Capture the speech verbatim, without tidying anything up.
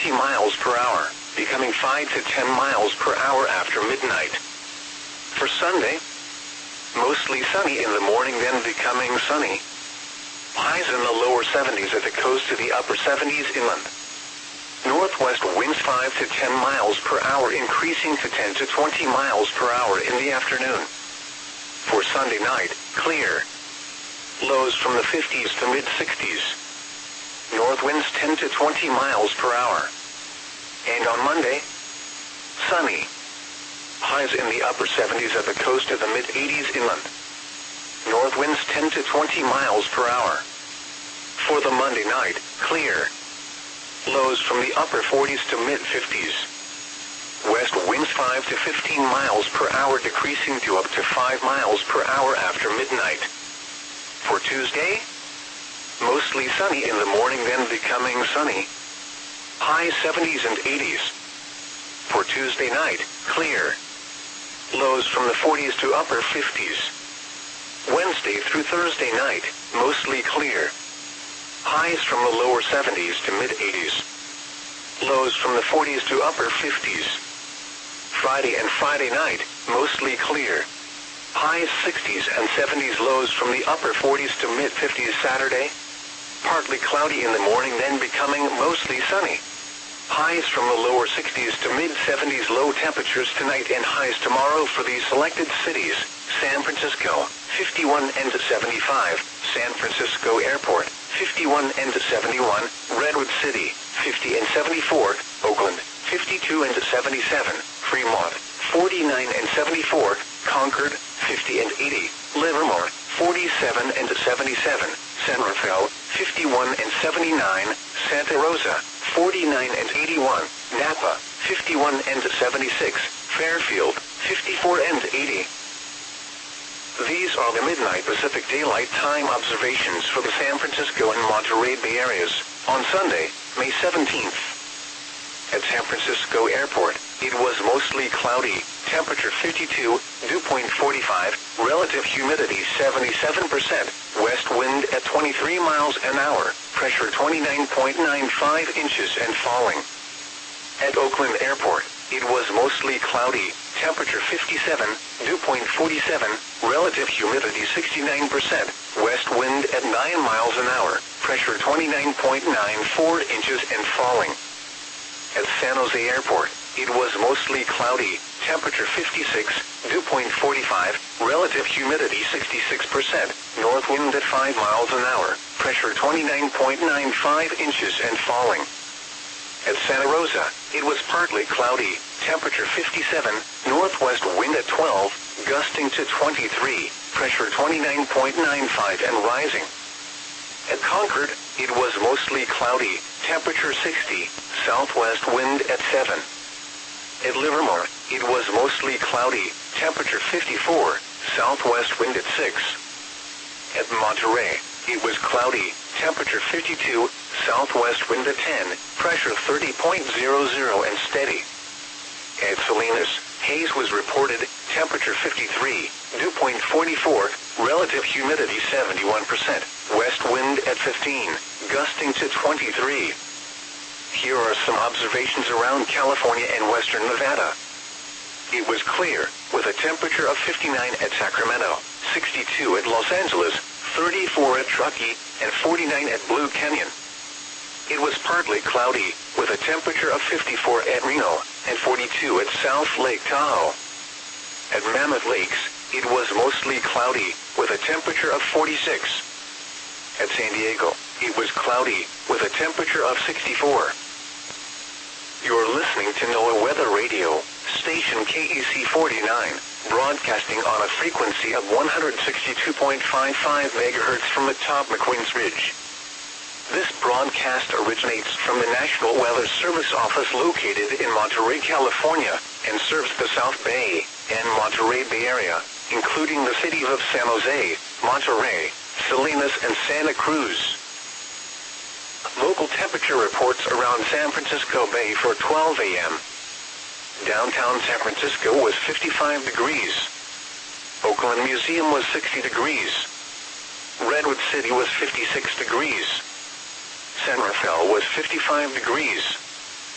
miles per hour, becoming five to ten miles per hour after midnight. For Sunday, mostly sunny in the morning, then becoming sunny. Highs in the lower seventies at the coast to the upper seventies inland. Northwest winds five to ten miles per hour, increasing to ten to twenty miles per hour in the afternoon. For Sunday night, clear. Lows from the fifties to mid-sixties. North winds ten to twenty miles per hour. And on Monday, sunny. Highs in the upper seventies at the coast to the mid-eighties inland. North winds ten to twenty miles per hour. For the Monday night, clear. Lows from the upper forties to mid-fifties. West winds five to fifteen miles per hour, decreasing to up to five miles per hour after midnight. For Tuesday, mostly sunny in the morning, then becoming sunny. High seventies and eighties. For Tuesday night, clear. Lows from the forties to upper fifties. Wednesday through Thursday night, mostly clear. Highs from the lower seventies to mid-eighties. Lows from the forties to upper fifties. Friday and Friday night, mostly clear. Highs sixties and seventies, lows from the upper forties to mid-fifties. Saturday, partly cloudy in the morning, then becoming mostly sunny. Highs from the lower sixties to mid-seventies. Low temperatures tonight and highs tomorrow for these selected cities: San Francisco, fifty-one and seventy-five, San Francisco Airport, fifty-one and seventy-one, Redwood City, fifty and seventy-four, Oakland, fifty-two and seventy-seven, Fremont, forty-nine and seventy-four, Concord, fifty and eighty, Livermore, forty-seven and seventy-seven, San Rafael, fifty-one and seventy-nine, Santa Rosa, forty-nine and eighty-one, Napa, fifty-one and seventy-six, Fairfield, fifty-four and eighty. These are the midnight Pacific Daylight Time observations for the San Francisco and Monterey Bay areas on Sunday, May seventeenth. At San Francisco Airport, it was mostly cloudy, temperature fifty-two, dew point forty-five, relative humidity seventy-seven percent, west wind at twenty-three miles an hour, pressure twenty-nine point nine five inches and falling. At Oakland Airport, it was mostly cloudy, temperature fifty-seven, dew point forty-seven, relative humidity sixty-nine percent, west wind at nine miles an hour, pressure twenty-nine point nine four inches and falling. At San Jose Airport, it was mostly cloudy, temperature fifty-six, dew point forty-five, relative humidity sixty-six percent, north wind at five miles an hour, pressure twenty-nine point nine five inches and falling. At Santa Rosa, it was partly cloudy, temperature fifty-seven, northwest wind at twelve, gusting to twenty-three, pressure twenty-nine point nine five and rising. At Concord, it was mostly cloudy, temperature sixty, southwest wind at seven. At Livermore, it was mostly cloudy, temperature fifty-four, southwest wind at six. At Monterey, it was cloudy, temperature fifty-two, southwest wind at ten, pressure thirty point zero zero and steady. At Salinas, haze was reported, temperature fifty-three, dew point forty-four, relative humidity seventy-one percent, west wind at fifteen, gusting to twenty-three. Here are some observations around California and western Nevada. It was clear, with a temperature of fifty-nine at Sacramento, sixty-two at Los Angeles, thirty-four at Truckee, and forty-nine at Blue Canyon. It was partly cloudy, with a temperature of fifty-four at Reno, and forty-two at South Lake Tahoe. At Mammoth Lakes, it was mostly cloudy, with a temperature of forty-six. At San Diego, it was cloudy, with a temperature of sixty-four. You're listening to NOAA Weather Radio, station K E C forty-nine, broadcasting on a frequency of one hundred sixty-two point five five megahertz from atop McQueen's Ridge. This broadcast originates from the National Weather Service office located in Monterey, California, and serves the South Bay and Monterey Bay area, including the cities of San Jose, Monterey, Salinas, and Santa Cruz. Local temperature reports around San Francisco Bay for twelve a m Downtown San Francisco was fifty-five degrees. Oakland Museum was sixty degrees. Redwood City was fifty-six degrees. San Rafael was fifty-five degrees.